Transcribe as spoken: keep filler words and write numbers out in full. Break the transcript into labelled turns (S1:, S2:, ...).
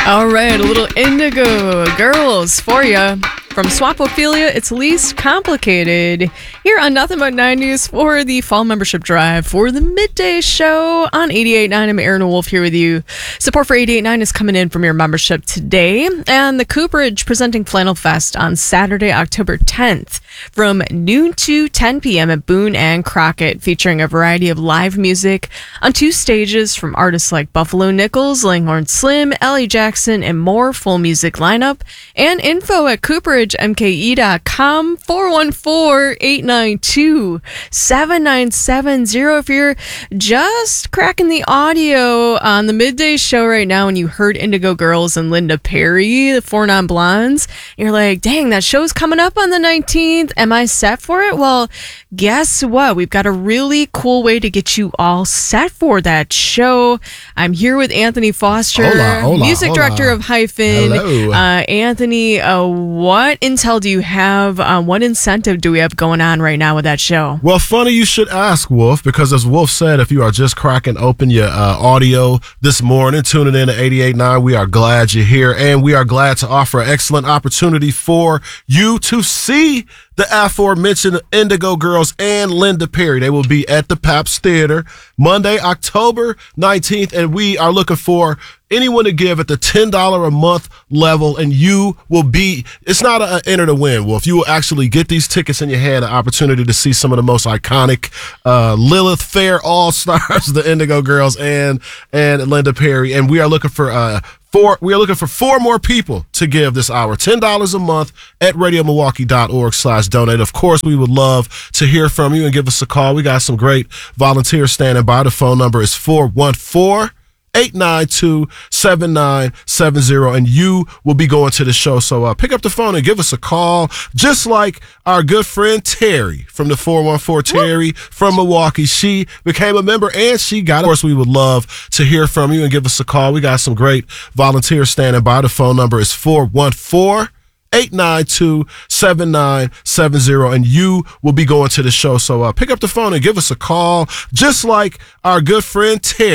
S1: All right, a little Indigo Girls for you. From Swapophilia, it's least complicated. Here on Nothing But nineties for the fall membership drive for the midday show on eighty-eight point nine. I'm Aaron Wolf here with you. Support for eighty-eight point nine is coming in from your membership today. And the Cooperage presenting Flannel Fest on Saturday, October tenth from noon to ten p.m. at Boone and Crockett, featuring a variety of live music on two stages from artists like Buffalo Nichols, Langhorne Slim, Ellie Jackson, and more. Full music lineup and info at Cooperage M K E dot com, four one four, eight nine two, seven nine seven zero. If you're just cracking the audio on the midday show right now and you heard Indigo Girls and Linda Perry, the Four Non Blondes, you're like, dang, that show's coming up on the nineteenth. Am I set for it? Well, guess what? We've got a really cool way to get you all set for that show. I'm here with Anthony Foster,
S2: hola, hola,
S1: music
S2: hola.
S1: director of Hyphen.
S2: Hello.
S1: Uh, Anthony, uh, what intel do you have? Uh, what incentive do we have going on right now with that show?
S2: Well, funny you should ask, Wolf, because as Wolf said, if you are just cracking open your uh, audio this morning, tuning in to eighty-eight point nine, we are glad you're here, and we are glad to offer an excellent opportunity for you to see the aforementioned Indigo Girls and Linda Perry. They will be at the Paps Theater Monday, October nineteenth, and we are looking for anyone to give at the ten dollars a month level, and you will be, it's not an enter to win, Wolf. You will actually get these tickets in your hand, an opportunity to see some of the most iconic uh, Lilith Fair All-Stars, the Indigo Girls and and Linda Perry, and we are looking for uh, Four, we are looking for four more people to give this hour. ten dollars a month at radio milwaukee dot org slash donate. Of course, we would love to hear from you and give us a call. We got some great volunteers standing by. The phone number is four one four, eight nine two, seven nine seven zero, and you will be going to the show. So uh, pick up the phone and give us a call, just like our good friend Terry from the four one four, Terry from Milwaukee. She became a member and she got it. Of course, we would love to hear from you and give us a call. We got some great volunteers standing by. The phone number is four one four, eight nine two, seven nine seven zero, and you will be going to the show. So uh, pick up the phone and give us a call, just like our good friend Terry